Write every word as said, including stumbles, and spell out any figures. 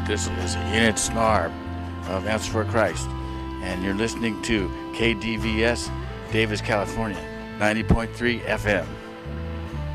This is Enid Snarb of Answer for Christ, and you're listening to K D V S, Davis, California, ninety point three F M.